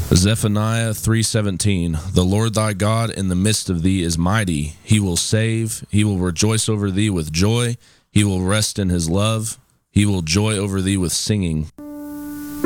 Zephaniah 3:17. The Lord thy God in the midst of thee is mighty. He will save. He will rejoice over thee with joy. He will rest in his love. He will joy over thee with singing.